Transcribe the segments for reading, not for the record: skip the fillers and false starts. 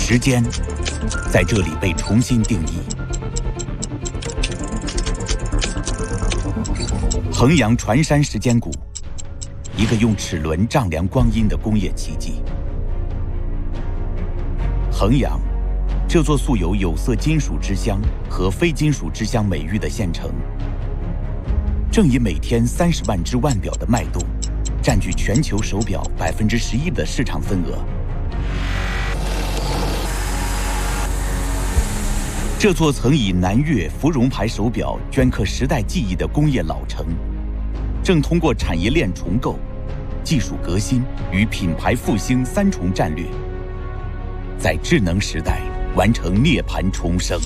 时间在这里被重新定义。衡阳船山时间谷，一个用齿轮丈量光阴的工业奇迹。衡阳，这座素有有色金属之乡和非金属之乡美誉的县城，正以每天30万只腕表的脉动，占据全球手表11%的市场份额。这座曾以南越芙蓉牌手表镌刻时代记忆的工业老城，正通过产业链重构、技术革新与品牌复兴3重战略，在智能时代完成涅槃重生。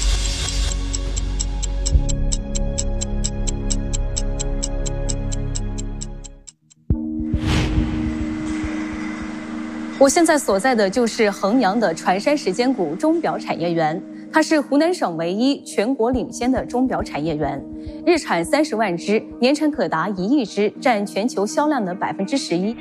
我现在所在的就是衡阳的船山时间谷钟表产业园，它是湖南省唯一、全国领先的钟表产业园，日产30万只，年产可达1亿只，占全球销量的11%。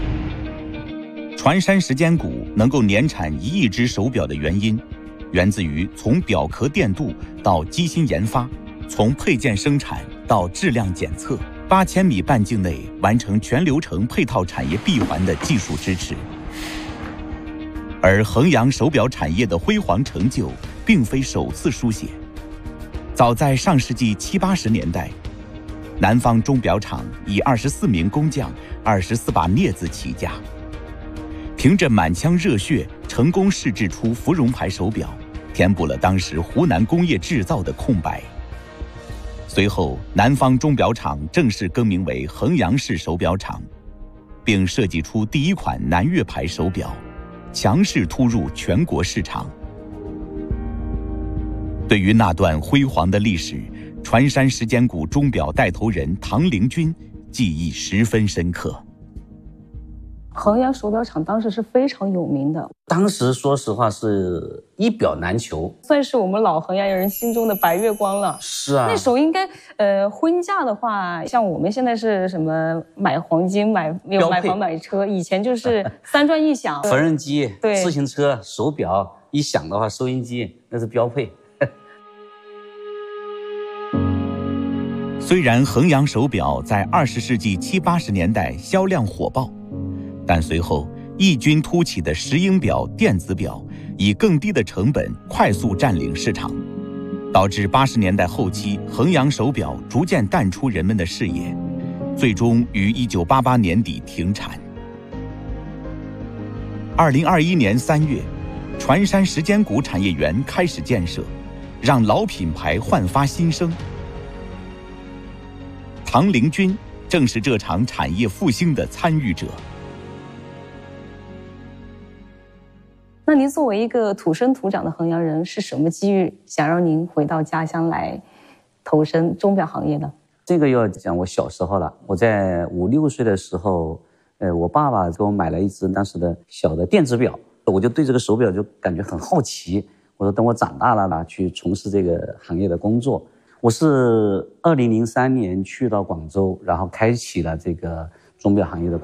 船山时间谷能够年产1亿只手表的原因，源自于从表壳电镀到机芯研发，从配件生产到质量检测，8000米半径内完成全流程配套产业闭环的技术支持。而衡阳手表产业的辉煌成就并非首次书写，早在上世纪70、80年代，南方钟表厂以24名工匠、24把镊子起家，凭着满腔热血，成功试制出芙蓉牌手表，填补了当时湖南工业制造的空白。随后，南方钟表厂正式更名为衡阳市手表厂，并设计出第一款南越牌手表，强势突入全国市场。对于那段辉煌的历史，船山时间谷钟表带头人唐凌军记忆十分深刻。 衡阳手表厂当时是非常有名的， 当时说实话是一表难求， 算是我们老衡阳人心中的白月光了。 是啊， 那时候应该婚嫁的话，像我们现在是什么买黄金、买房买车，以前就是3转一响， 缝纫机、 对， 自行车、手表一响的话，收音机那是标配。 虽然衡阳手表在20世纪70、80年代销量火爆，但随后异军突起的石英表、电子表以更低的成本快速占领市场，导致80年代后期衡阳手表逐渐淡出人们的视野，最终于1988年底停产。2021年3月，船山时间谷产业园开始建设，让老品牌焕发新生。唐凌军正是这场产业复兴的参与者。 那您作为一个土生土长的衡阳人，是什么机遇想让您回到家乡来投身钟表行业呢？ 这个要讲我小时候了，我在5、6岁的时候，我爸爸给我买了一只当时的小的电子表，我就对这个手表就感觉很好奇。我说等我长大了呢，去从事这个行业的工作。我是2003年去到广州，然后开启了这个钟表行业的